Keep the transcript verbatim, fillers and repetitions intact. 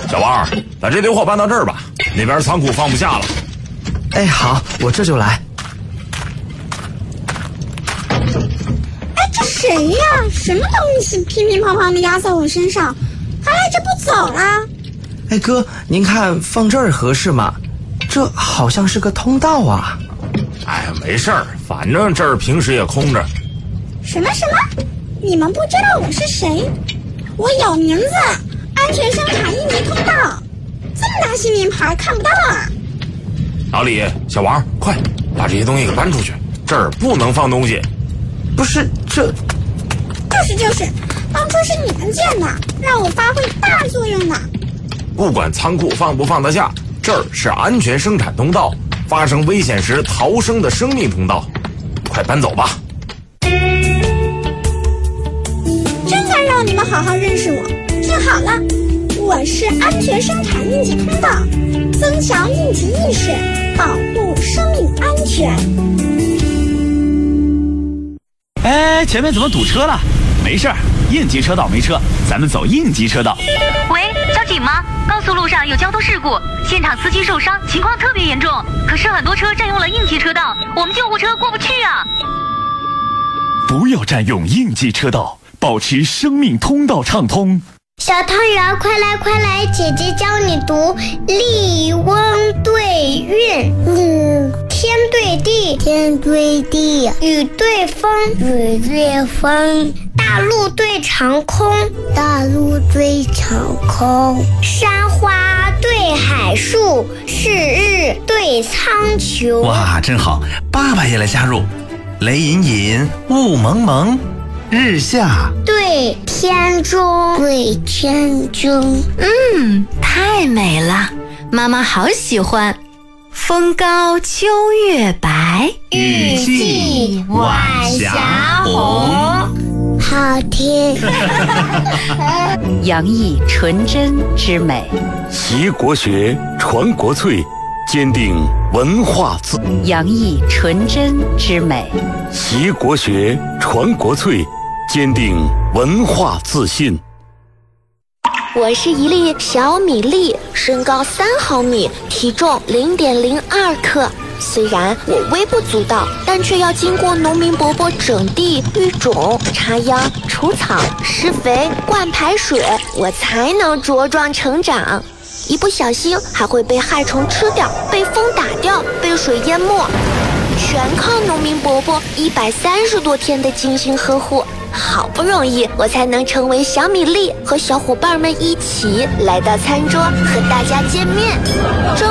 小王，把这堆货搬到这儿吧，那边仓库放不下了。 哎，好，我这就来。 哎，这谁呀？什么东西乒乒乓乓的压在我身上，还赖着不走啦？ 哎哥，您看放这儿合适吗？这好像是个通道啊。 哎，没事儿，反正这儿平时也空着。 什么什么？你们不知道我是谁？我有名字，安全生产印尼通道。这么大新名牌看不到啊？ 老李，小王，快把这些东西给搬出去，这儿不能放东西。 不是，这就是就是，当初是你们建的，让我发挥大作用呢。 不管仓库放不放得下，这儿是安全生产通道，发生危险时逃生的生命通道。快搬走吧。 真该让你们好好认识我。听好了，我是安全生产应急通道，增强应急意识，保护生命安全。 哎，前面怎么堵车了？没事儿，应急车道没车，咱们走应急车道。 喂，交警吗？高速路上有交通事故，现场司机受伤，情况特别严重。可是很多车占用了应急车道，我们救护车过不去啊！ 不要占用应急车道，保持生命通道畅通。 小汤圆，快来快来，姐姐教你读立翁对韵，嗯，天对地，天对地，雨对风，雨对风，大陆对长空，大陆对长空，山花对海树，是日对苍穹。 哇，真好！爸爸也来加入，雷隐隐，雾蒙蒙，日下对天中，对天中。 嗯，太美了，妈妈好喜欢。风高秋月白， 日霁晚霞红。好听。 洋溢纯真之美， 习国学，传国粹，坚定文化自。 洋溢纯真之美， 习国学，传国粹，坚定文化自信。 我是一粒小米粒，身高三毫米，体重零点零二克。虽然我微不足道，但却要经过农民伯伯整地、育种、插秧、除草、施肥、灌排水，我才能茁壮成长。一不小心还会被害虫吃掉，被风打掉，被水淹没，全靠农民伯伯一百三十多天的精心呵护。好不容易我才能成为小米粒，和小伙伴们一起来到餐桌和大家见面。终